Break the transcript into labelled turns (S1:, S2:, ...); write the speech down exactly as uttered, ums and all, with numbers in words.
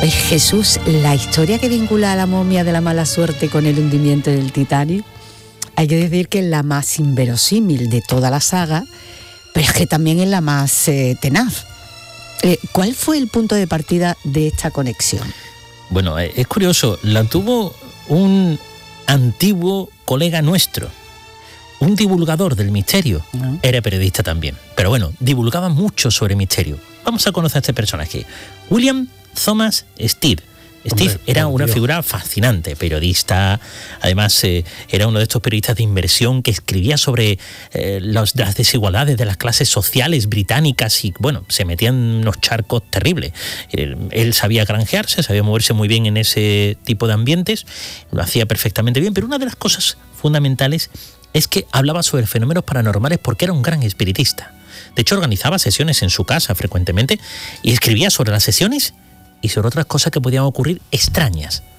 S1: Oye, Jesús, la historia que vincula a la momia de la mala suerte con el hundimiento del Titanic, hay que decir que es la más inverosímil de toda la saga, pero es que también es la más eh, tenaz. Eh, ¿Cuál fue el punto de partida de esta conexión?
S2: Bueno, eh, es curioso, la tuvo un antiguo colega nuestro, un divulgador del misterio. Uh-huh. Era periodista también, pero bueno, divulgaba mucho sobre misterio. Vamos a conocer a este personaje, William Thomas Stead. Steve Hombre, era una Dios. figura fascinante, periodista, además eh, era uno de estos periodistas de inversión que escribía sobre eh, los, las desigualdades de las clases sociales británicas y, bueno, se metía en unos charcos terribles. Él, él sabía granjearse, sabía moverse muy bien en ese tipo de ambientes, lo hacía perfectamente bien, pero una de las cosas fundamentales es que hablaba sobre fenómenos paranormales porque era un gran espiritista. De hecho, organizaba sesiones en su casa frecuentemente y escribía sobre las sesiones y sobre otras cosas que podían ocurrir extrañas